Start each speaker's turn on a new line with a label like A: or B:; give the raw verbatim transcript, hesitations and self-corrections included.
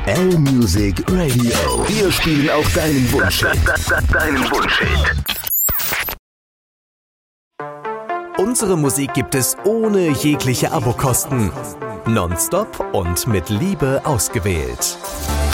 A: L-Music Radio. Wir spielen auch deinen Wunsch.
B: Da, da, da, deinen Wunschhit.
C: Unsere Musik gibt es ohne jegliche Abokosten. Nonstop und mit Liebe ausgewählt.